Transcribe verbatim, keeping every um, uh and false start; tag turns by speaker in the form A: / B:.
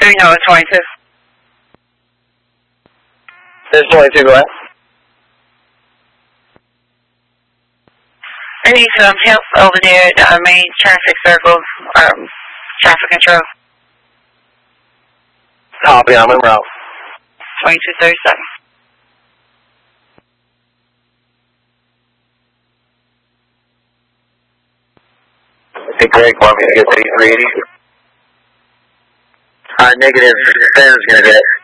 A: we know it's twenty-two.
B: There's twenty-two, go ahead.
A: I need some help over there at uh, main traffic circle, um, traffic control.
B: Copy, I'm en route.
A: twenty-two thirty-seven.
B: Hey, Greg, want me to get to three eighty? Uh, negative. Ben's gonna get it.